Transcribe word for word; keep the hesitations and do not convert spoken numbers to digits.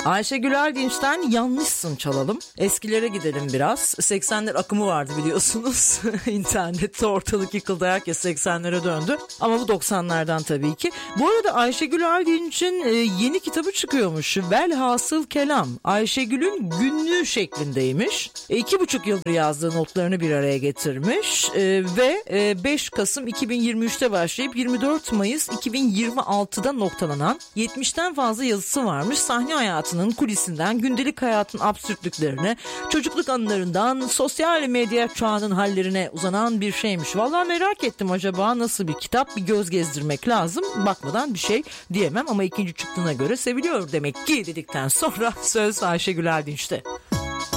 Ayşegül Erdinç'ten Yanlışsın çalalım. Eskilere gidelim biraz. seksenler akımı vardı biliyorsunuz. İnternette ortalık yıkıldı. Herkes seksenlere döndü. Ama bu doksanlardan tabii ki. Bu arada Ayşegül Erdinç'in yeni kitabı çıkıyormuş. Velhasıl Kelam. Ayşegül'ün günlüğü şeklindeymiş. İki buçuk yıldır yazdığı notlarını bir araya getirmiş. Ve beş Kasım iki bin yirmi üçte başlayıp yirmi dört Mayıs iki bin yirmi altıda noktalanan yetmişten fazla yazısı varmış. Sahne hayatının kulisinden gündelik hayatın absürtlüklerine, çocukluk anılarından sosyal medya çağının hallerine uzanan bir şeymiş. Vallahi merak ettim, acaba nasıl bir kitap, bir göz gezdirmek lazım. Bakmadan bir şey diyemem ama ikinci çıktığına göre seviliyor demek ki dedikten sonra söz Ayşegül Erdinç'te.